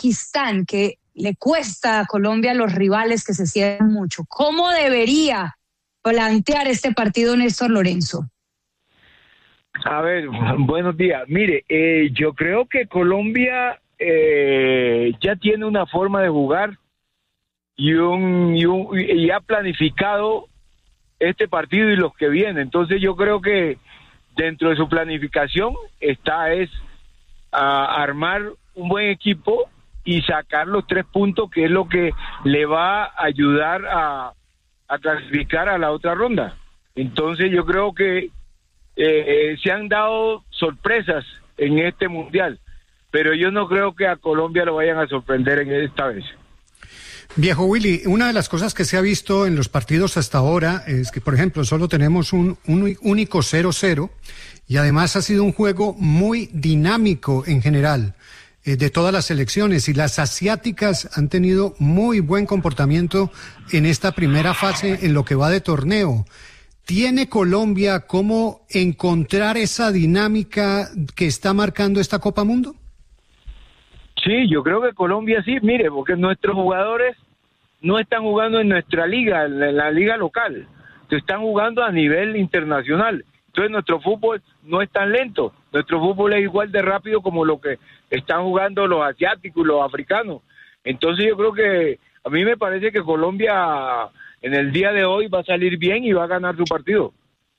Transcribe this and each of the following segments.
Uzbekistán, que le cuesta a Colombia los rivales que se cierran mucho. ¿Cómo debería plantear este partido Néstor Lorenzo? A ver, buenos días. Mire, yo creo que Colombia ya tiene una forma de jugar y ha planificado este partido y los que vienen. Entonces yo creo que dentro de su planificación está a armar un buen equipo y sacar los 3 puntos, que es lo que le va a ayudar a clasificar a la otra ronda. Entonces yo creo que se han dado sorpresas en este mundial, pero yo no creo que a Colombia lo vayan a sorprender en esta vez. Viejo Willy, una de las cosas que se ha visto en los partidos hasta ahora es que, por ejemplo, solo tenemos un único 0-0 y además ha sido un juego muy dinámico en general de todas las selecciones, y las asiáticas han tenido muy buen comportamiento en esta primera fase en lo que va de torneo. ¿Tiene Colombia cómo encontrar esa dinámica que está marcando esta Copa Mundo? Sí, yo creo que Colombia sí, mire, porque nuestros jugadores no están jugando en nuestra liga, en la liga local, se están jugando a nivel internacional. Entonces nuestro fútbol no es tan lento, nuestro fútbol es igual de rápido como lo que están jugando los asiáticos y los africanos. Entonces yo creo que a mí me parece que Colombia en el día de hoy va a salir bien y va a ganar su partido.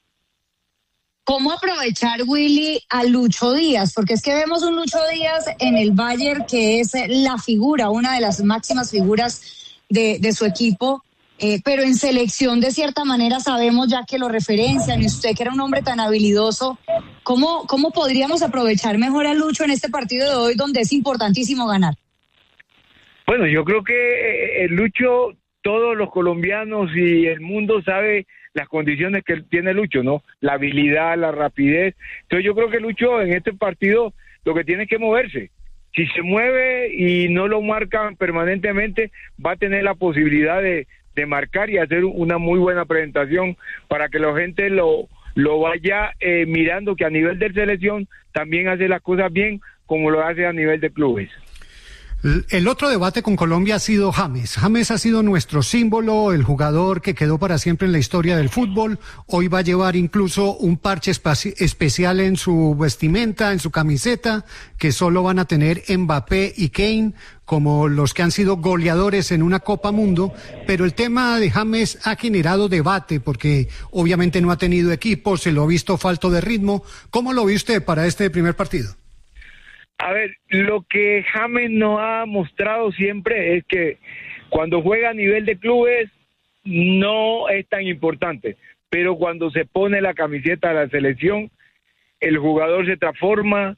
¿Cómo aprovechar, Willy, a Lucho Díaz? Porque es que vemos un Lucho Díaz en el Bayern que es la figura, una de las máximas figuras de su equipo, pero en selección de cierta manera sabemos ya que lo referencian, y usted que era un hombre tan habilidoso, ¿cómo podríamos aprovechar mejor a Lucho en este partido de hoy donde es importantísimo ganar? Bueno, yo creo que Lucho, todos los colombianos y el mundo sabe las condiciones que tiene Lucho, ¿no? La habilidad, la rapidez. Entonces yo creo que Lucho en este partido lo que tiene es que moverse. Si se mueve y no lo marcan permanentemente, va a tener la posibilidad de marcar y hacer una muy buena presentación para que la gente lo vaya mirando, que a nivel de selección también hace las cosas bien como lo hace a nivel de clubes. El otro debate con Colombia ha sido James. James ha sido nuestro símbolo, el jugador que quedó para siempre en la historia del fútbol. Hoy va a llevar incluso un parche especial en su vestimenta, en su camiseta, que solo van a tener Mbappé y Kane como los que han sido goleadores en una Copa Mundo. Pero el tema de James ha generado debate porque obviamente no ha tenido equipo, se lo ha visto falto de ritmo. ¿Cómo lo ve usted para este primer partido? A ver, lo que James nos ha mostrado siempre es que cuando juega a nivel de clubes no es tan importante, pero cuando se pone la camiseta de la selección, el jugador se transforma,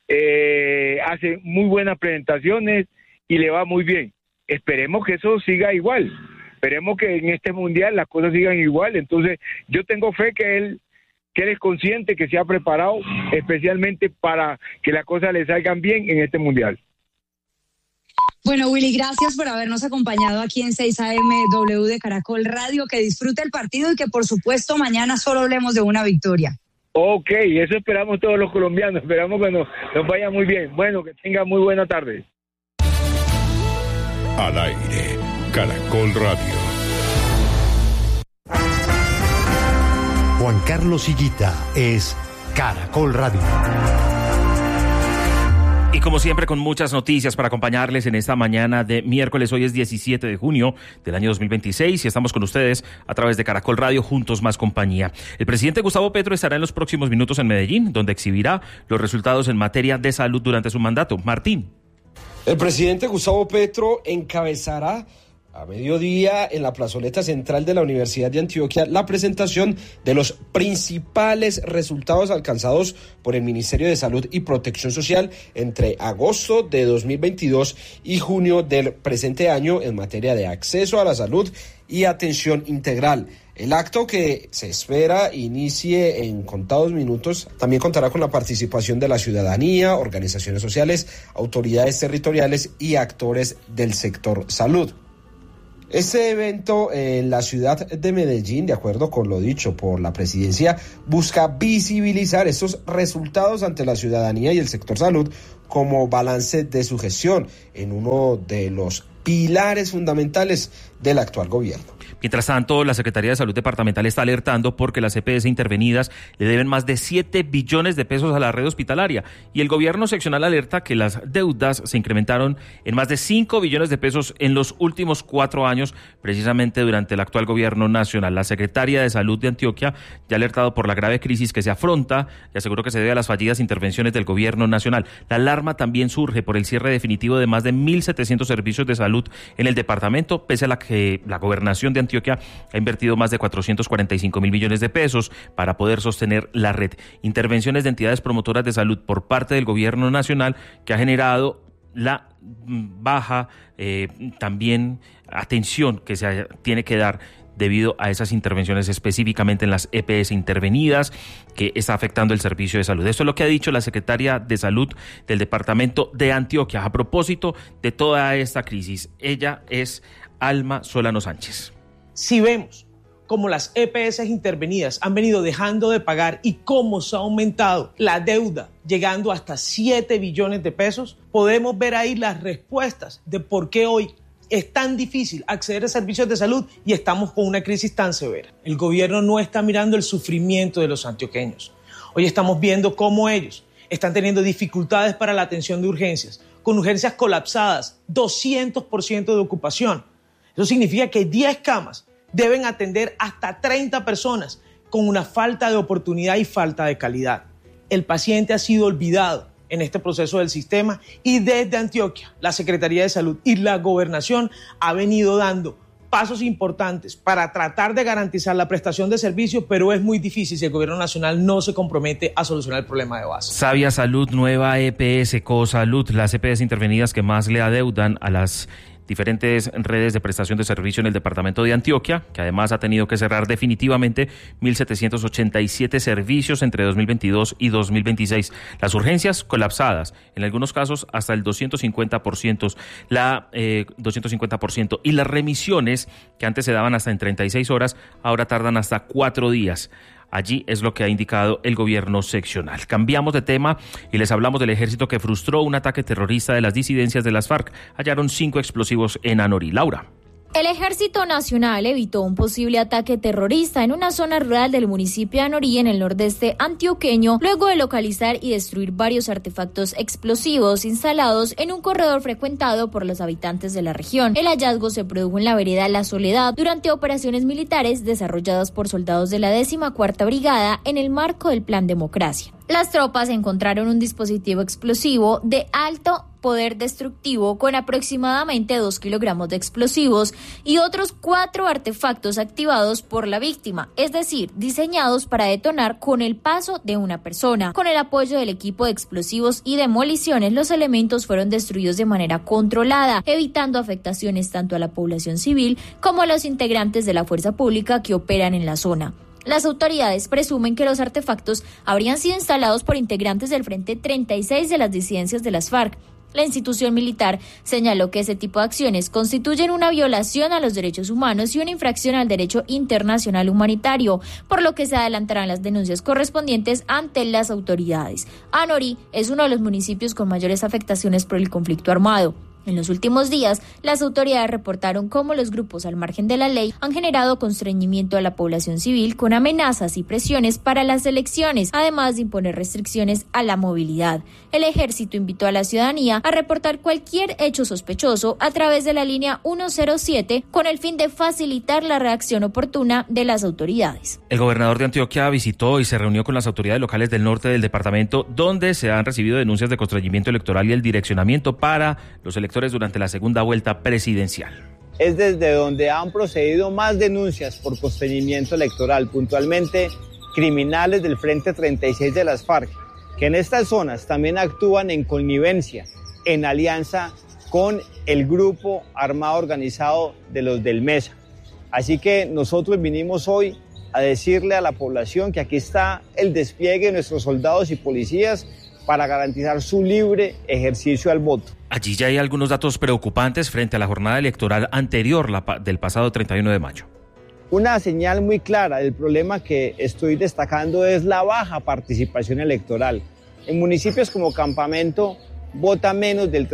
hace muy buenas presentaciones y le va muy bien. Esperemos que eso siga igual, esperemos que en este mundial las cosas sigan igual. Entonces yo tengo fe que él es consciente, que se ha preparado especialmente para que las cosas le salgan bien en este mundial. Bueno, Willy, gracias por habernos acompañado aquí en 6 AM W de Caracol Radio. Que disfrute el partido y que, por supuesto, mañana solo hablemos de una victoria. Ok, eso esperamos todos los colombianos. Esperamos que nos vaya muy bien. Bueno, que tenga muy buena tarde. Al aire, Caracol Radio. Juan Carlos Higuita es Caracol Radio. Y como siempre, con muchas noticias para acompañarles en esta mañana de miércoles. Hoy es 17 de junio del año 2026 y estamos con ustedes a través de Caracol Radio, Juntos Más Compañía. El presidente Gustavo Petro estará en los próximos minutos en Medellín, donde exhibirá los resultados en materia de salud durante su mandato. Martín. El presidente Gustavo Petro encabezará a mediodía en la plazoleta central de la Universidad de Antioquia la presentación de los principales resultados alcanzados por el Ministerio de Salud y Protección Social entre agosto de 2022 y junio del presente año en materia de acceso a la salud y atención integral. El acto, que se espera inicie en contados minutos, también contará con la participación de la ciudadanía, organizaciones sociales, autoridades territoriales y actores del sector salud. Este evento en la ciudad de Medellín, de acuerdo con lo dicho por la presidencia, busca visibilizar estos resultados ante la ciudadanía y el sector salud como balance de su gestión en uno de los pilares fundamentales del actual gobierno. Mientras tanto, la Secretaría de Salud Departamental está alertando porque las EPS intervenidas le deben más de 7 billones de pesos a la red hospitalaria y el gobierno seccional alerta que las deudas se incrementaron en más de 5 billones de pesos en los últimos 4 años, precisamente durante el actual gobierno nacional. La Secretaría de Salud de Antioquia ya ha alertado por la grave crisis que se afronta y aseguró que se debe a las fallidas intervenciones del gobierno nacional. La alarma también surge por el cierre definitivo de más de 1.700 servicios de salud en el departamento, pese a la que la gobernación de Antioquia ha invertido más de 445.000 millones de pesos para poder sostener la red. Intervenciones de entidades promotoras de salud por parte del gobierno nacional que ha generado la baja también atención que se tiene que dar debido a esas intervenciones específicamente en las EPS intervenidas que está afectando el servicio de salud. Esto es lo que ha dicho la secretaria de Salud del departamento de Antioquia a propósito de toda esta crisis. Ella es Alma Solano Sánchez. Si vemos cómo las EPS intervenidas han venido dejando de pagar y cómo se ha aumentado la deuda, llegando hasta 7 billones de pesos, podemos ver ahí las respuestas de por qué hoy es tan difícil acceder a servicios de salud y estamos con una crisis tan severa. El gobierno no está mirando el sufrimiento de los antioqueños. Hoy estamos viendo cómo ellos están teniendo dificultades para la atención de urgencias, con urgencias colapsadas, 200% de ocupación. Eso significa que 10 camas deben atender hasta 30 personas con una falta de oportunidad y falta de calidad. El paciente ha sido olvidado en este proceso del sistema y desde Antioquia, la Secretaría de Salud y la Gobernación ha venido dando pasos importantes para tratar de garantizar la prestación de servicios, pero es muy difícil si el gobierno nacional no se compromete a solucionar el problema de base. Sabia Salud, Nueva EPS, Cosalud, las EPS intervenidas que más le adeudan a las diferentes redes de prestación de servicio en el departamento de Antioquia, que además ha tenido que cerrar definitivamente 1.787 servicios entre 2022 y 2026. Las urgencias colapsadas, en algunos casos hasta el 250%, 250%, y las remisiones que antes se daban hasta en 36 horas, ahora tardan hasta 4 días. Allí es lo que ha indicado el gobierno seccional. Cambiamos de tema y les hablamos del ejército que frustró un ataque terrorista de las disidencias de las FARC. Hallaron 5 explosivos en Anorí. Laura. El Ejército Nacional evitó un posible ataque terrorista en una zona rural del municipio de Anorí, en el nordeste antioqueño, luego de localizar y destruir varios artefactos explosivos instalados en un corredor frecuentado por los habitantes de la región. El hallazgo se produjo en la vereda La Soledad durante operaciones militares desarrolladas por soldados de la 14ª Brigada en el marco del Plan Democracia. Las tropas encontraron un dispositivo explosivo de alto poder destructivo con aproximadamente 2 kilogramos de explosivos y otros 4 artefactos activados por la víctima, es decir, diseñados para detonar con el paso de una persona. Con el apoyo del equipo de explosivos y demoliciones, los elementos fueron destruidos de manera controlada, evitando afectaciones tanto a la población civil como a los integrantes de la fuerza pública que operan en la zona. Las autoridades presumen que los artefactos habrían sido instalados por integrantes del Frente 36 de las disidencias de las FARC. La institución militar señaló que ese tipo de acciones constituyen una violación a los derechos humanos y una infracción al derecho internacional humanitario, por lo que se adelantarán las denuncias correspondientes ante las autoridades. Anorí es uno de los municipios con mayores afectaciones por el conflicto armado. En los últimos días, las autoridades reportaron cómo los grupos al margen de la ley han generado constreñimiento a la población civil con amenazas y presiones para las elecciones, además de imponer restricciones a la movilidad. El ejército invitó a la ciudadanía a reportar cualquier hecho sospechoso a través de la línea 107 con el fin de facilitar la reacción oportuna de las autoridades. El gobernador de Antioquia visitó y se reunió con las autoridades locales del norte del departamento, donde se han recibido denuncias de constreñimiento electoral y el direccionamiento para los electores durante la segunda vuelta presidencial. Es desde donde han procedido más denuncias por constreñimiento electoral, puntualmente criminales del Frente 36 de las FARC, que en estas zonas también actúan en connivencia, en alianza con el grupo armado organizado de los del MESA. Así que nosotros vinimos hoy a decirle a la población que aquí está el despliegue de nuestros soldados y policías para garantizar su libre ejercicio al voto. Allí ya hay algunos datos preocupantes frente a la jornada electoral anterior, del pasado 31 de mayo. Una señal muy clara del problema que estoy destacando es la baja participación electoral. En municipios como Campamento vota menos del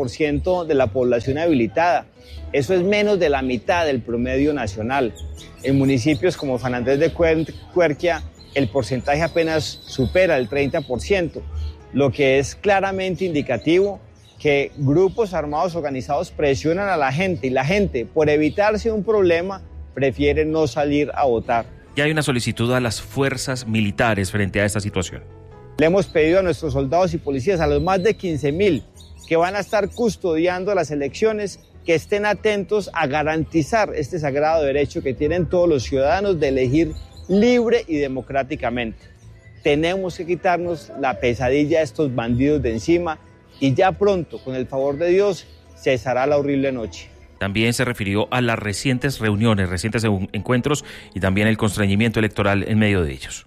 30% de la población habilitada. Eso es menos de la mitad del promedio nacional. En municipios como San Andrés de Cuerquia, el porcentaje apenas supera el 30%, lo que es claramente indicativo que grupos armados organizados presionan a la gente y la gente, por evitarse un problema, prefiere no salir a votar. Ya hay una solicitud a las fuerzas militares frente a esta situación. Le hemos pedido a nuestros soldados y policías, a los más de 15.000 que van a estar custodiando las elecciones, que estén atentos a garantizar este sagrado derecho que tienen todos los ciudadanos de elegir libre y democráticamente. Tenemos que quitarnos la pesadilla de estos bandidos de encima y ya pronto, con el favor de Dios, cesará la horrible noche. También se refirió a las recientes reuniones, recientes encuentros y también el constreñimiento electoral en medio de ellos.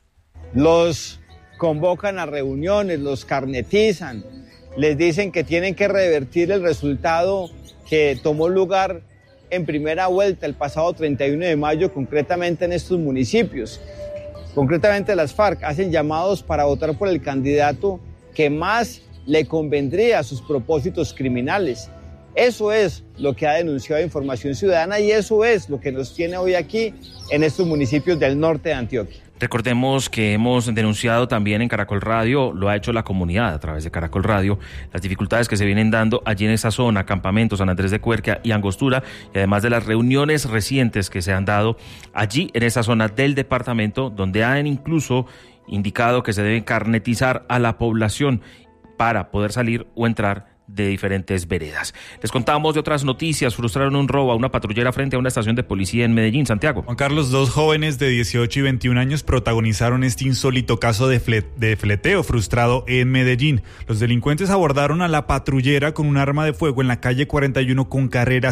Los convocan a reuniones, los carnetizan, les dicen que tienen que revertir el resultado que tomó lugar en primera vuelta el pasado 31 de mayo, concretamente en estos municipios. Concretamente las FARC hacen llamados para votar por el candidato que más le convendría a sus propósitos criminales. Eso es lo que ha denunciado Información Ciudadana y eso es lo que nos tiene hoy aquí en estos municipios del norte de Antioquia. Recordemos que hemos denunciado también en Caracol Radio, lo ha hecho la comunidad a través de Caracol Radio, las dificultades que se vienen dando allí en esa zona, Campamento, San Andrés de Cuerquia y Angostura, y además de las reuniones recientes que se han dado allí en esa zona del departamento, donde han incluso indicado que se debe carnetizar a la población para poder salir o entrar de diferentes veredas. Les contamos de otras noticias. Frustraron un robo a una patrullera frente a una estación de policía en Medellín, Santiago. Juan Carlos, 2 jóvenes de 18 y 21 años protagonizaron este insólito caso de fleteo frustrado en Medellín. Los delincuentes abordaron a la patrullera con un arma de fuego en la calle 41 con carrera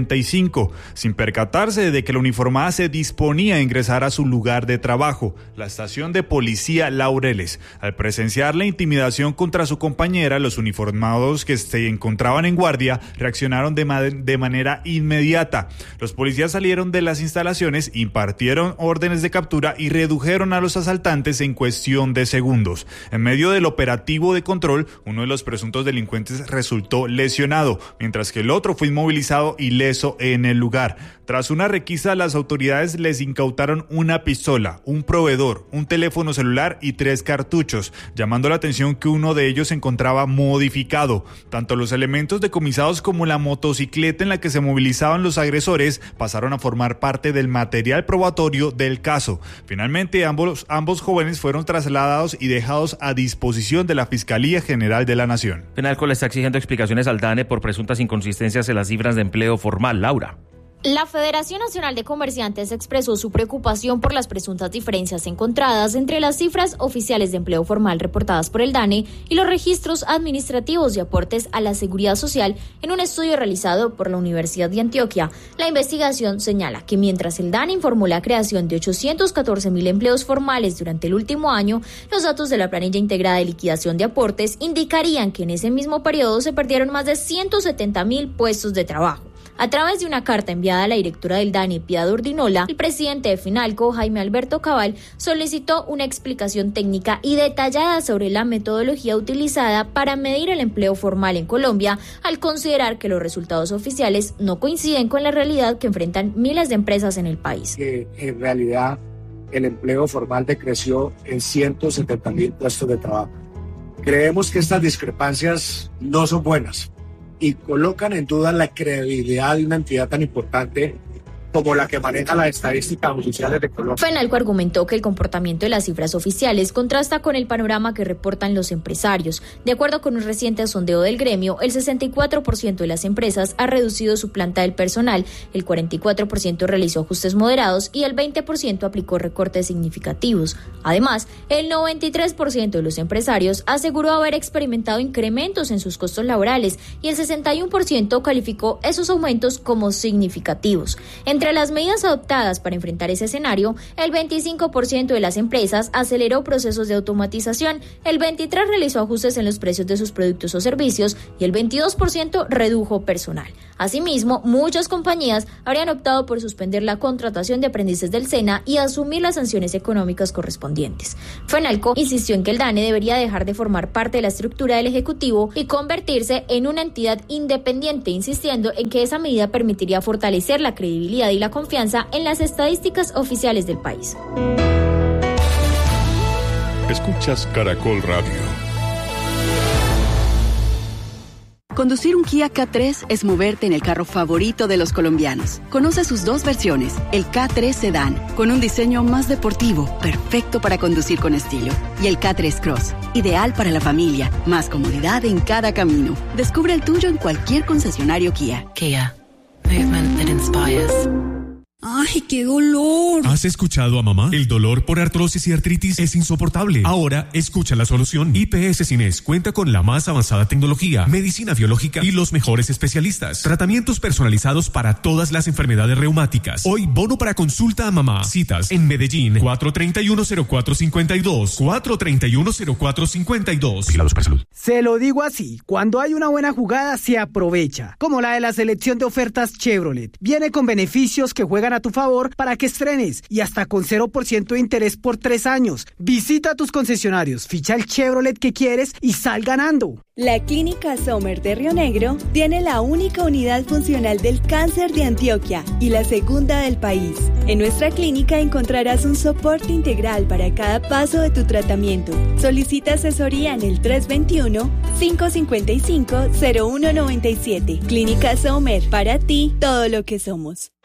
75, sin percatarse de que la uniformada se disponía a ingresar a su lugar de trabajo, la estación de policía Laureles. Al presenciar la intimidación contra su compañera, los uniformados que se encontraban en guardia reaccionaron de manera inmediata. Los policías salieron de las instalaciones, impartieron órdenes de captura y redujeron a los asaltantes en cuestión de segundos. En medio del operativo de control, uno de los presuntos delincuentes resultó lesionado, mientras que el otro fue inmovilizado ileso en el lugar. Tras una requisa, las autoridades les incautaron una pistola, un proveedor, un teléfono celular y 3 cartuchos, llamando la atención que uno de ellos se encontraba modificado. Tanto los elementos decomisados como la motocicleta en la que se movilizaban los agresores pasaron a formar parte del material probatorio del caso. Finalmente, ambos jóvenes fueron trasladados y dejados a disposición de la Fiscalía General de la Nación. Penalco le está exigiendo explicaciones al DANE por presuntas inconsistencias en las cifras de empleo formal. Laura. La Federación Nacional de Comerciantes expresó su preocupación por las presuntas diferencias encontradas entre las cifras oficiales de empleo formal reportadas por el DANE y los registros administrativos y aportes a la seguridad social en un estudio realizado por la Universidad de Antioquia. La investigación señala que mientras el DANE informó la creación de 814.000 empleos formales durante el último año, los datos de la planilla integrada de liquidación de aportes indicarían que en ese mismo periodo se perdieron más de 170.000 puestos de trabajo. A través de una carta enviada a la directora del DANE, Piedad Urdinola, el presidente de Finalco, Jaime Alberto Cabal, solicitó una explicación técnica y detallada sobre la metodología utilizada para medir el empleo formal en Colombia, al considerar que los resultados oficiales no coinciden con la realidad que enfrentan miles de empresas en el país. En realidad, el empleo formal decreció en 170.000 puestos de trabajo. Creemos que estas discrepancias no son buenas y colocan en duda la credibilidad de una entidad tan importante como la que maneja las estadísticas oficiales de Colombia. Fenalco argumentó que el comportamiento de las cifras oficiales contrasta con el panorama que reportan los empresarios. De acuerdo con un reciente sondeo del gremio, el 64% de las empresas ha reducido su planta del personal, el 44% realizó ajustes moderados y el 20% aplicó recortes significativos. Además, el 93% de los empresarios aseguró haber experimentado incrementos en sus costos laborales y el 61% calificó esos aumentos como significativos. Entre Entre las medidas adoptadas para enfrentar ese escenario, el 25% de las empresas aceleró procesos de automatización, el 23% realizó ajustes en los precios de sus productos o servicios y el 22% redujo personal. Asimismo, muchas compañías habrían optado por suspender la contratación de aprendices del SENA y asumir las sanciones económicas correspondientes. Fenalco insistió en que el DANE debería dejar de formar parte de la estructura del Ejecutivo y convertirse en una entidad independiente, insistiendo en que esa medida permitiría fortalecer la credibilidad y la confianza en las estadísticas oficiales del país. Escuchas Caracol Radio. Conducir un Kia K3 es moverte en el carro favorito de los colombianos. Conoce sus dos versiones, el K3 Sedan, con un diseño más deportivo, perfecto para conducir con estilo, y el K3 Cross, ideal para la familia, más comodidad en cada camino. Descubre el tuyo en cualquier concesionario Kia. Kia. Movement that inspires. ¡Ay, qué dolor! ¿Has escuchado a mamá? El dolor por artrosis y artritis es insoportable. Ahora, escucha la solución. IPS Cines cuenta con la más avanzada tecnología, medicina biológica y los mejores especialistas. Tratamientos personalizados para todas las enfermedades reumáticas. Hoy, bono para consulta a mamá. Citas en Medellín, 431-0452. 431-0452. Vigilados para salud. Se lo digo así, cuando hay una buena jugada se aprovecha. Como la de la selección de ofertas Chevrolet. Viene con beneficios que juegan a tu favor para que estrenes y hasta con 0% de interés por 3 años. Visita tus concesionarios, ficha el Chevrolet que quieres y sal ganando. La Clínica Sommer de Río Negro tiene la única unidad funcional del cáncer de Antioquia y la segunda del país. En nuestra clínica encontrarás un soporte integral para cada paso de tu tratamiento. Solicita asesoría en el 321-555-0197. Clínica Sommer, para ti, todo lo que somos.